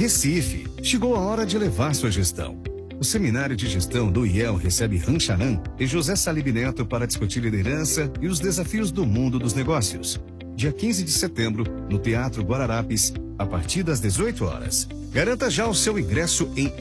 Recife, chegou a hora de levar sua gestão. O Seminário de Gestão do IEL recebe Rancharan e José Salib Neto para discutir liderança e os desafios do mundo dos negócios. Dia 15 de setembro, no Teatro Guararapes, a partir das 18 horas. Garanta já o seu ingresso em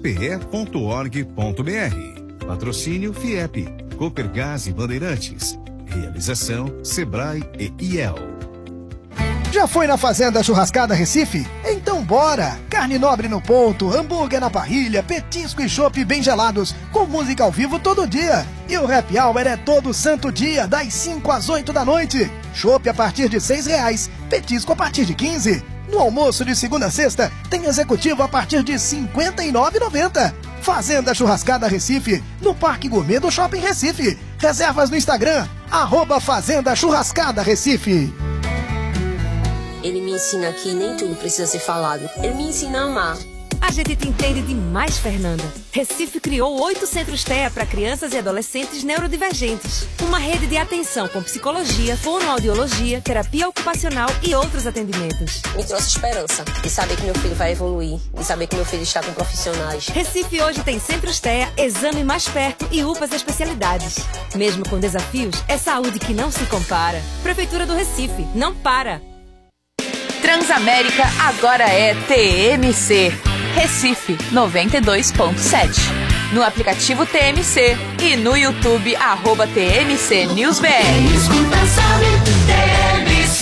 ielpe.org.br. Patrocínio FIEP, Copergás e Bandeirantes. Realização Sebrae e IEL. Já foi na Fazenda Churrascada Recife? Então bora! Carne nobre no ponto, hambúrguer na parrilha, petisco e chopp bem gelados, com música ao vivo todo dia. E o happy hour é todo santo dia, das 5 às 8 da noite. Chopp a partir de R$6, petisco a partir de 15. No almoço de segunda a sexta, tem executivo a partir de R$ 59,90. Fazenda Churrascada Recife, no Parque Gourmet do Shopping Recife. Reservas no Instagram, @Fazenda Churrascada Recife. Ele me ensina que nem tudo precisa ser falado. Ele me ensina a amar. A gente te entende demais, Fernanda. Recife criou 8 centros TEA para crianças e adolescentes neurodivergentes. Uma rede de atenção com psicologia, fonoaudiologia, terapia ocupacional e outros atendimentos. Me trouxe esperança de saber que meu filho vai evoluir, de saber que meu filho está com profissionais. Recife hoje tem centros TEA, exame mais perto e UPAs especialidades. Mesmo com desafios, é saúde que não se compara. Prefeitura do Recife, não para! Transamérica agora é TMC. Recife 92.7. No aplicativo TMC e no YouTube @TMC News BR. Escuta, sabe, TMC.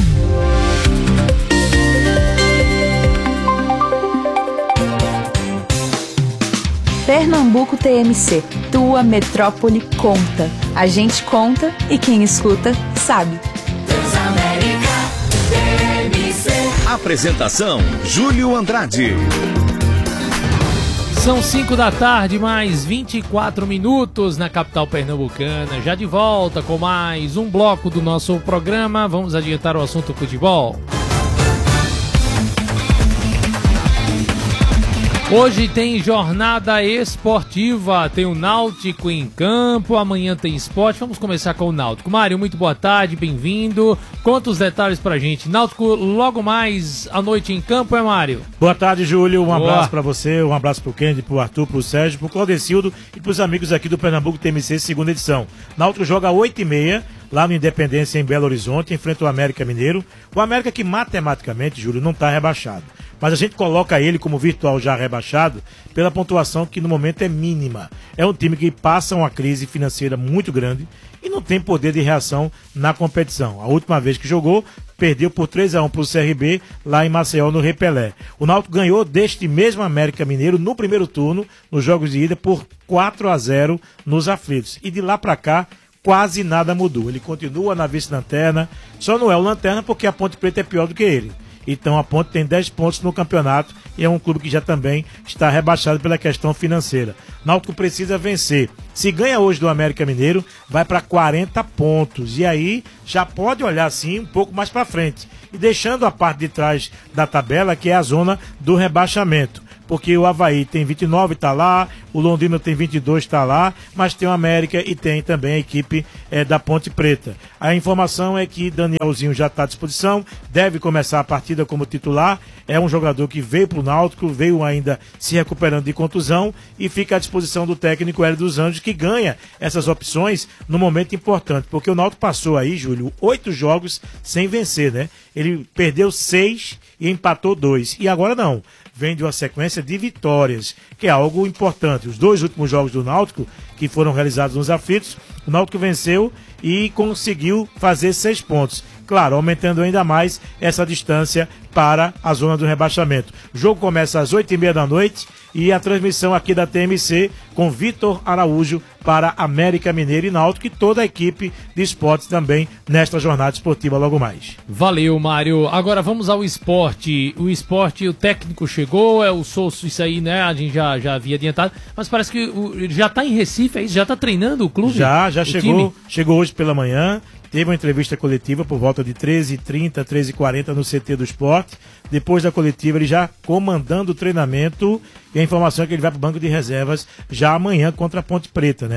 Pernambuco TMC. Tua metrópole conta. A gente conta e quem escuta sabe. Transamérica TMC. Apresentação: Júlio Andrade. São 5 da tarde, mais 24 minutos na capital pernambucana. Já de volta com mais um bloco do nosso programa. Vamos adiantar o assunto futebol. Hoje tem jornada esportiva, tem o Náutico em campo, amanhã tem esporte. Vamos começar com o Náutico. Mário, muito boa tarde, bem-vindo. Conta os detalhes pra gente. Náutico logo mais à noite em campo, Mário? Boa tarde, Júlio. Um abraço pra você, um abraço pro Kennedy, pro Arthur, pro Sérgio, pro Claudecildo e pros amigos aqui do Pernambuco TMC, segunda edição. Náutico joga às 8h30. Lá no Independência, em Belo Horizonte, enfrenta o América Mineiro. O América que matematicamente, Júlio, não está rebaixado. Mas a gente coloca ele como virtual já rebaixado pela pontuação que no momento é mínima. É um time que passa uma crise financeira muito grande e não tem poder de reação na competição. A última vez que jogou, perdeu por 3-1 para o CRB, lá em Maceió, no Repelé. O Náutico ganhou deste mesmo América Mineiro no primeiro turno, nos jogos de ida, por 4-0 nos aflitos. E de lá para cá, quase nada mudou. Ele continua na vice-lanterna, só não é o lanterna porque a Ponte Preta é pior do que ele. Então a Ponte tem 10 pontos no campeonato e é um clube que já também está rebaixado pela questão financeira. Náutico precisa vencer. Se ganha hoje do América Mineiro, vai para 40 pontos. E aí já pode olhar assim um pouco mais para frente. E deixando a parte de trás da tabela, que é a zona do rebaixamento. Porque o Avaí tem 29, está lá, o Londrina tem 22, está lá, mas tem o América e tem também a equipe da Ponte Preta. A informação é que Danielzinho já está à disposição, deve começar a partida como titular, é um jogador que veio para o Náutico, veio ainda se recuperando de contusão e fica à disposição do técnico Hélio dos Anjos, que ganha essas opções no momento importante, porque o Náutico passou aí, Júlio, 8 jogos sem vencer, né? Ele perdeu 6 e empatou 2, e agora não. Vem de uma sequência de vitórias, que é algo importante. Os 2 últimos jogos do Náutico, que foram realizados nos aflitos, o Náutico venceu e conseguiu fazer 6 pontos. Claro, aumentando ainda mais essa distância para a zona do rebaixamento. O jogo começa às 8h30 da noite e a transmissão aqui da TMC com Vitor Araújo para América Mineiro e Náutico e toda a equipe de esportes também nesta jornada esportiva logo mais. Valeu, Mário. Agora vamos ao esporte. O esporte, o técnico chegou, é o Sousa, isso aí, né? A gente já havia adiantado, mas parece que já está em Recife, é isso? Já está treinando o clube? Já chegou hoje pela manhã. Teve uma entrevista coletiva por volta de 13h30, 13h40 no CT do Esporte. Depois da coletiva, ele já comandando o treinamento. E a informação é que ele vai para o banco de reservas já amanhã contra a Ponte Preta, né?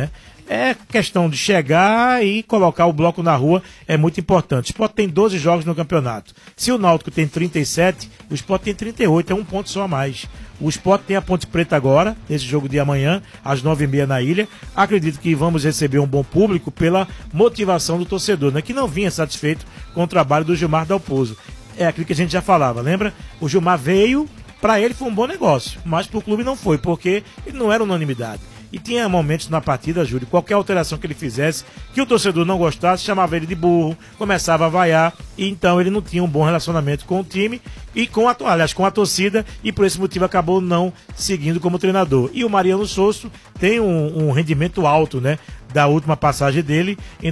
É questão de chegar e colocar o bloco na rua, é muito importante. O Sport tem 12 jogos no campeonato. Se o Náutico tem 37, o Sport tem 38, é um ponto só a mais. O Sport tem a Ponte Preta agora, nesse jogo de amanhã, às 9h30 na Ilha. Acredito que vamos receber um bom público pela motivação do torcedor, né, que não vinha satisfeito com o trabalho do Gilmar Dalpozo. É aquilo que a gente já falava, lembra? O Gilmar veio, para ele foi um bom negócio, mas para o clube não foi, porque ele não era unanimidade. E tinha momentos na partida, Júlio, qualquer alteração que ele fizesse, que o torcedor não gostasse, chamava ele de burro, começava a vaiar, e então ele não tinha um bom relacionamento com o time e com a torcida, e por esse motivo acabou não seguindo como treinador. E o Mariano Sosso tem um rendimento alto, né, da última passagem dele em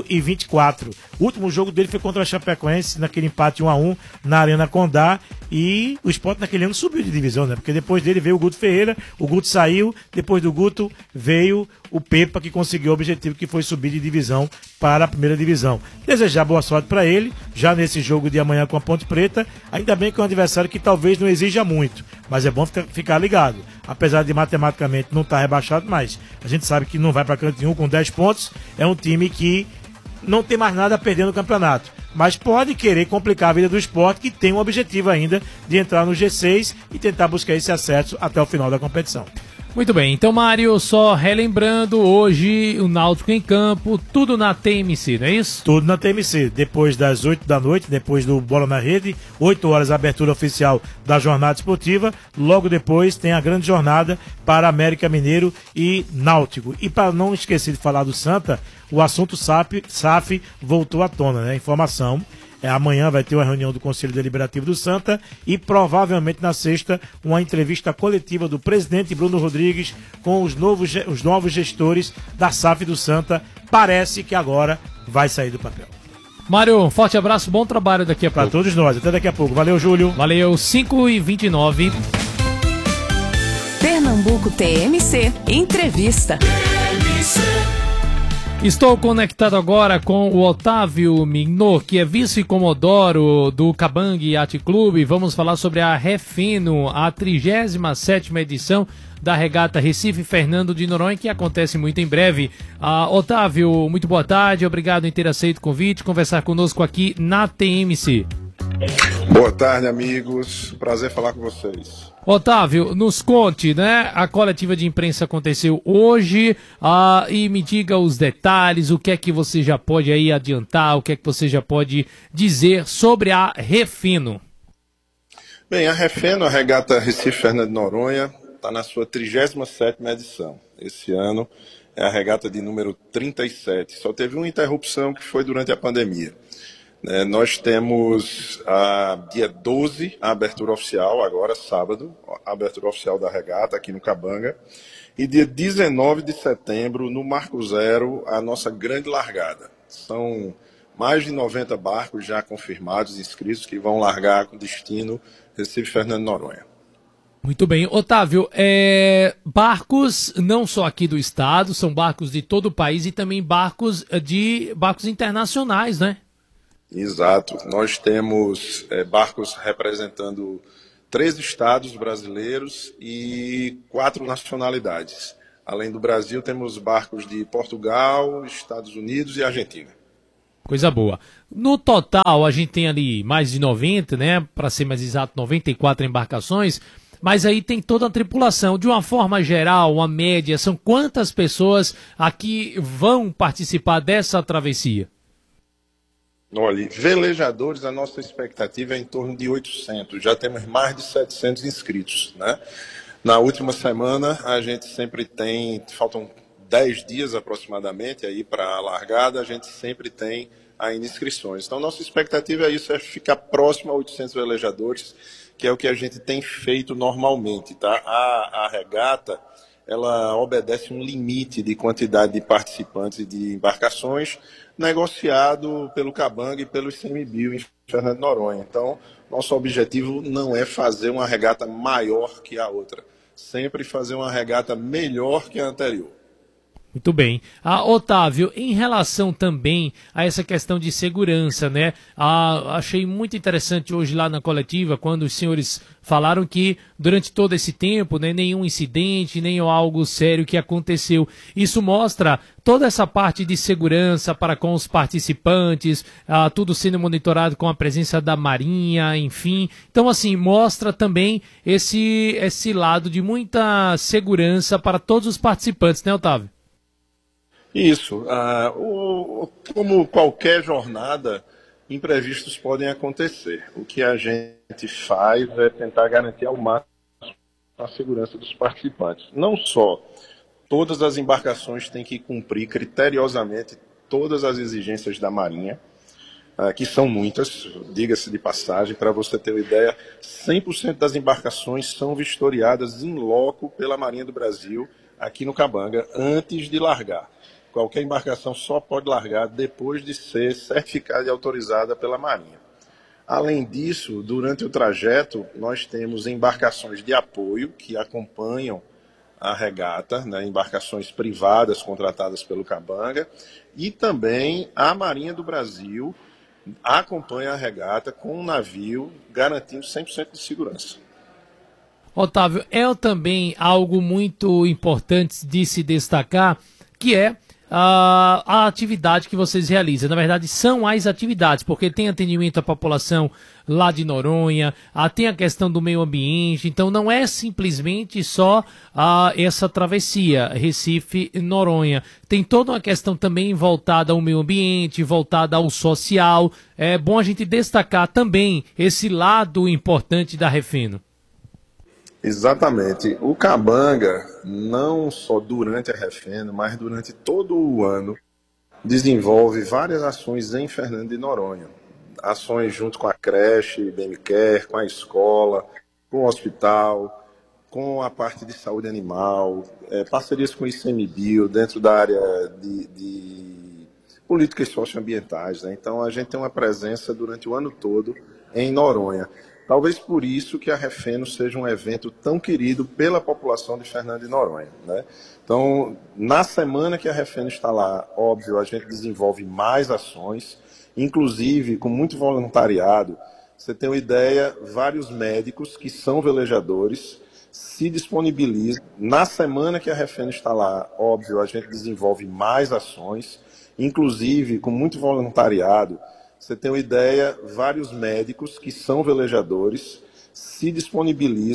2024. O último jogo dele foi contra a Chapecoense, naquele empate 1-1 na Arena Condá, e o Sport naquele ano subiu de divisão, né? Porque depois dele veio o Guto Ferreira, o Guto saiu, depois do Guto veio o Pepa, que conseguiu o objetivo, que foi subir de divisão para a primeira divisão. Desejar boa sorte para ele, já nesse jogo de amanhã com a Ponte Preta, ainda bem que é um adversário que talvez não exija muito, mas é bom ficar ligado. Apesar de matematicamente não estar rebaixado, mas a gente sabe que não vai para canto nenhum com 10 pontos, é um time que não tem mais nada a perder no campeonato, mas pode querer complicar a vida do Sport, que tem um objetivo ainda de entrar no G6 e tentar buscar esse acesso até o final da competição. Muito bem, então Mário, só relembrando, hoje o Náutico em campo, tudo na TMC, não é isso? Tudo na TMC, depois das 8 da noite, depois do Bola na Rede, 8 horas a abertura oficial da jornada esportiva, logo depois tem a grande jornada para América Mineiro e Náutico. E para não esquecer de falar do Santa, o assunto SAF voltou à tona, né? Informação. Amanhã vai ter uma reunião do Conselho Deliberativo do Santa e provavelmente na sexta uma entrevista coletiva do presidente Bruno Rodrigues com os novos gestores da SAF do Santa. Parece que agora vai sair do papel. Mário, um forte abraço, bom trabalho daqui a pouco. Para todos nós, até daqui a pouco. Valeu, Júlio. Valeu, 5h29. Pernambuco TMC, entrevista. Estou conectado agora com o Otávio Mignot, que é vice-comodoro do Cabangue Yacht Clube. Vamos falar sobre a Refino, a 37ª edição da regata Recife Fernando de Noronha, que acontece muito em breve. Otávio, muito boa tarde, obrigado em ter aceito o convite, conversar conosco aqui na TMC. Boa tarde, amigos, prazer falar com vocês. Otávio, nos conte, né? A coletiva de imprensa aconteceu hoje, e me diga os detalhes, o que é que você já pode aí adiantar, o que é que você já pode dizer sobre a Refino. Bem, a Refino, a regata Recife Fernando de Noronha, está na sua 37ª edição. Esse ano é a regata de número 37. Só teve uma interrupção que foi durante a pandemia. Nós temos dia 12 a abertura oficial, agora sábado, a abertura oficial da regata aqui no Cabanga, e dia 19 de setembro, no Marco Zero, a nossa grande largada. São mais de 90 barcos já confirmados, inscritos, que vão largar com destino Recife Fernando de Noronha. Muito bem. Otávio, barcos não só aqui do estado, são barcos de todo o país e também barcos internacionais, né? Exato. Nós temos barcos representando 3 estados brasileiros e 4 nacionalidades. Além do Brasil, temos barcos de Portugal, Estados Unidos e Argentina. Coisa boa. No total, a gente tem ali mais de 90, né? Para ser mais exato, 94 embarcações. Mas aí tem toda a tripulação. De uma forma geral, uma média, são quantas pessoas aqui vão participar dessa travessia? Olha, velejadores, a nossa expectativa é em torno de 800. Já temos mais de 700 inscritos, né? Na última semana, a gente sempre tem, faltam 10 dias aproximadamente aí para a largada, a gente sempre tem ainda inscrições. Então, nossa expectativa é isso, é ficar próximo a 800 velejadores, que é o que a gente tem feito normalmente, tá? A regata, ela obedece um limite de quantidade de participantes e de embarcações negociado pelo Cabanga e pelo ICMBio em Fernando de Noronha. Então, nosso objetivo não é fazer uma regata maior que a outra, sempre fazer uma regata melhor que a anterior. Muito bem. Otávio, em relação também a essa questão de segurança, né? Achei muito interessante hoje lá na coletiva, quando os senhores falaram que durante todo esse tempo, né, nenhum incidente, nem algo sério que aconteceu. Isso mostra toda essa parte de segurança para com os participantes, tudo sendo monitorado com a presença da Marinha, enfim. Então, assim, mostra também esse lado de muita segurança para todos os participantes, né, Otávio? Isso. Como qualquer jornada, imprevistos podem acontecer. O que a gente faz é tentar garantir ao máximo a segurança dos participantes. Não só todas as embarcações têm que cumprir criteriosamente todas as exigências da Marinha, que são muitas, diga-se de passagem, para você ter uma ideia, 100% das embarcações são vistoriadas in loco pela Marinha do Brasil, aqui no Cabanga, antes de largar. Qualquer embarcação só pode largar depois de ser certificada e autorizada pela Marinha. Além disso, durante o trajeto, nós temos embarcações de apoio que acompanham a regata, né, embarcações privadas contratadas pelo Cabanga, e também a Marinha do Brasil acompanha a regata com um navio garantindo 100% de segurança. Otávio, é também algo muito importante de se destacar, que é a atividade que vocês realizam. Na verdade, são as atividades, porque tem atendimento à população lá de Noronha, tem a questão do meio ambiente, então não é simplesmente só essa travessia Recife-Noronha. Tem toda uma questão também voltada ao meio ambiente, voltada ao social. É bom a gente destacar também esse lado importante da Refeno. Exatamente. O Cabanga, não só durante a Refeno, mas durante todo o ano, desenvolve várias ações em Fernando de Noronha. Ações junto com a creche, BMCare, com a escola, com o hospital, com a parte de saúde animal, parcerias com o ICMBio dentro da área de políticas socioambientais, né? Então a gente tem uma presença durante o ano todo em Noronha. Talvez por isso que a Refeno seja um evento tão querido pela população de Fernando de Noronha, né? Então, na semana que a Refeno está lá, óbvio, a gente desenvolve mais ações, inclusive com muito voluntariado. Você tem uma ideia, vários médicos que são velejadores se disponibilizam. Na semana que a Refeno está lá, óbvio, a gente desenvolve mais ações, inclusive com muito voluntariado. Você tem uma ideia, vários médicos que são velejadores se disponibilizam